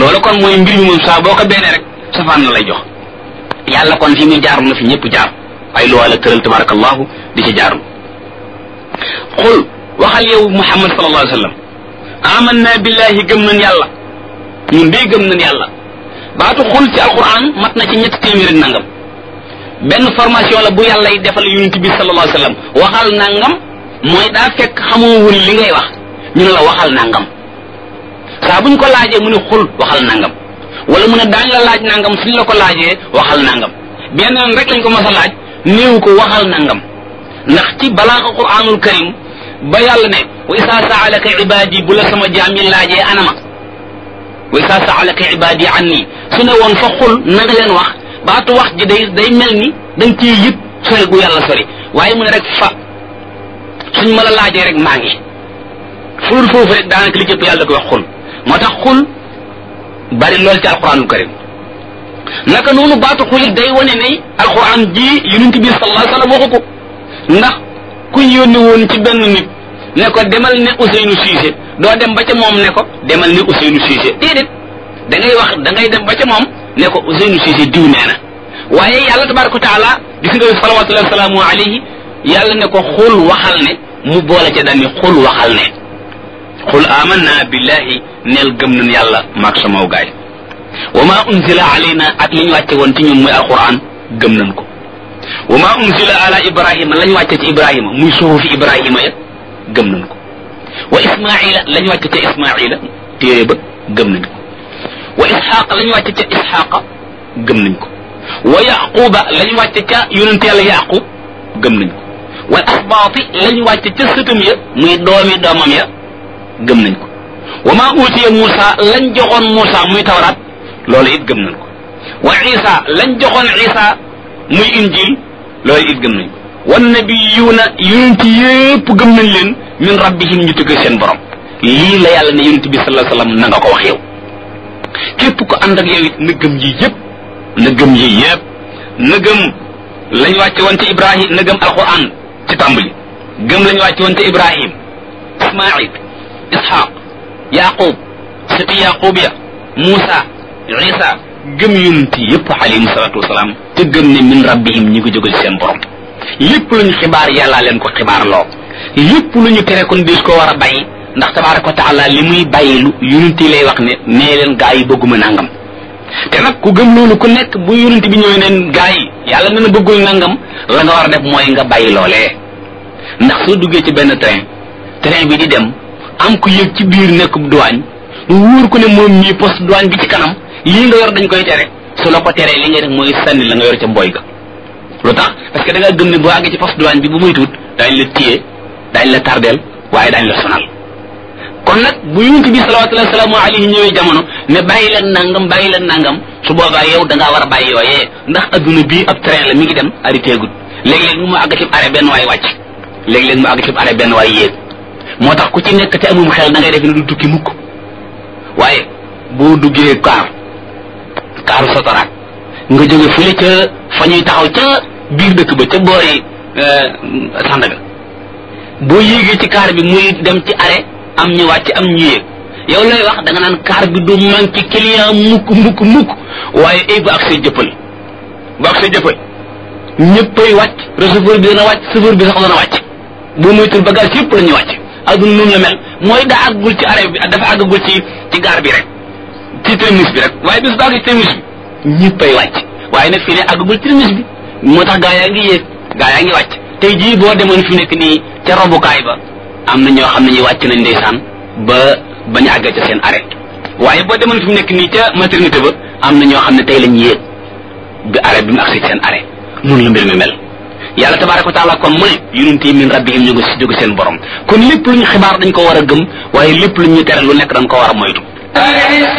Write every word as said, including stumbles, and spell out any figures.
loolu kon mooy mbir mi moom saa boo ko beenee rek safaan la lay jox yàlla kon fi muy jaarul na fi ñëpp jaar ay lu wala tëral tabarakallahu di ci jaarul xul waxal yow muhammad sallallahu alayhi wa sallam amanna billahi gëm nañ yàlla ñun day gëm nañ yàlla baatu xul ci alquran mat na ci ñetti téeméeri nangam benn formation la bu yàlla yi defal yonent bi sallallahu alayhi wa sallam waxal nangam mooy daa fekk xamoo woon li ngay wax ñu ne la waxal nangam saa buñ ko laajee mu ne xul waxal nangam wala mu ne daañ la laaj nangam suñ la ko laajee waxal nangam benn yoon rek lañ ko mas a laaj néew ko waxal nangam ndax ci balaaxa quraanul karim ba yàlla ne wa isa saalaka ibadi bu la sama jaam yi laajee anama wa isa saalaka ibadi anni su ne woon fa xul na nga leen wax baatu wax ji day day mel ni dañ ciy yëg sori gu yàlla sori waaye mu ne rek fa suñ ma la laajee rek maa ngi ful foofu rek daanaka li jëpp yàlla koy wax xul moo tax xul bari lool ci alquranul karim naka noonu baatu xul it day wane ne alquran ji yonent bi sallallahu alayhi wasallam waxu ko ndax kuñ yónni woon ci benn nit ne ko demal ne Ousseynou Cissé doo dem ba ca moom ne ko demal ne Ousseynou Cissé déedéet da ngay wax da ngay dem ba ca moom ne ko Ousseynou Cissé diw nee na waaye yàlla tabaraka wa taala gis nga salawatullahi wasalaamu alayhi yàlla ne ko xul waxal ne mu boole ca dani xul waxal ne xul amanna billahi neel gëm nañ yàlla maag samaw gaay wa ma unzila alayna ak li ñu wàcce woon ci ñun muy alquran gëm nañ ko wa ma unzila ala ibrahima lañ wàcce ci ibrahima muy suhufi ibrahima ya gëm nañ ko wa ismaila lañ wàcce ca ismaila téere ba gëm nañ ko wa isxaqa lañ wàcce ca isxaqa gëm nañ ko wa yaquba lañ wàcce ca yonent yàlla yaqub gëm nañ ko wal asbaati lañ wàcce ca sëtam ya muy doomi doomam ya gëm nañ ko wa ma utiya Muusa lañ joxoon Muusa muy tawraat loolu it gëm nañ ko wa Isa lañ joxoon Isa muy injil loolu it gëm nañ ko wan nabiyuuna yonent yépp gëm nañ leen min rabbihim ñu tukkee seen borom lii la yàlla ne yonent bi sallallahu alayhi wasallam na nga ko wax yow képp ko ànd ak yow it na gëm yi yépp na gëm yi yépp na gëm lañ wàcce woon ci Ibrahim na gëm alquran ci tàmbali gëm lañ wàcce woon ci Ibrahim Ismaïl Ishaq Yaqub sëti Yaqub ya Muusa Isa gëm yonent yépp alayhim salaatu wasalaam te gëm ne min rabbihim ñi ko jógal seen borom lépp lu ñu xibaar yàllaa leen ko xibaar loo lépp lu ñu tere kon des ko war a bàyyi ndax tabaaraka wa taala li muy bàyyi lu yonent yi lay wax ne nee leen gaa yi bëgguma nangam te nag ku gëm loolu ku nekk bu yonent bi ñëwee neen gaa yi yàlla na na bëggul nangam la nga war a def mooy nga bàyyi loolee ndax soo duggee ci benn train train bi di dem am ku yëg ci biir nekkub douane mu wóor ko ne moom mii poste douane bi ci kanam lii nga yor dañ koy tere su la ko teree li ngay def mooy sànni la nga yor ca mbooy ga lu tax parce que da nga gëm ne boo àggee ci poste douane bi bu muy tuut daañ la téye daañ la tardeel waaye daañ la sonal kon nag bu yonent bi salawatullahi wasalaamu alayhi ñëwee jamono ne bàyyi leen nangam bàyyi leen nangam su boobaa yow da ngaa war a bàyyi yooyee ndax adduna bii ab train la mi ngi dem arrêté gut léeg-léeg mu àgg ci arrêt benn waay wàcc léeg-léeg mu àgg ci arrêt benn waay yéeg moo tax ku ci nekk te amum xel da ngay def ne du tukki mukk waaye boo duggee kaar kaaru sotoraat nga jóge fële ca fa ñuy taxaw ca biir dëkk ba ca boori Sandaga boo yéegee ci kaar bi muy dem ci arrêt am ñu wàcc am ñu yéeg yow lay wax da nga naan kaar bi du manqué client mukk mukk mukk waaye ay ba ak say jëppal ba ak say jëppal ñëppay wàcc receveur bi dana wàcc chauffeur bi sax dana wàcc boo moytul bagage yëpp la ñu wàcc aduna noonu la mel mooy daa àggul ci arrêt bi dafa àggagul ci ci gaar bi rek ci terminus bi rek waaye bis baa ngi terminus bi ñëppay wàcc waaye nag fii ne àggagul ci terminus bi moo tax gaa yaa ngi yéeg gaa yaa ngi wàcc tey jii boo demoon fi nekk nii ca robukaay ba am na ñoo xam ne ñuy wàcc nañ ndeysaan ba bañ a àgg ca seen arrêt waaye boo demoon fi mu nekk nii ca maternité ba am na ñoo xam ne tey lañ yéeg bi arrêt bi mu agsi seen arrêt noonu la mbir mi mel yàlla tabaraka wa taala kon mu ne yonent yi min rabbihim ñu ngi si jóge seen borom kon lépp lu ñu xibaar dañ ko war a gëm waaye lépp lu ñu tere lu nekk dañ ko war a moytu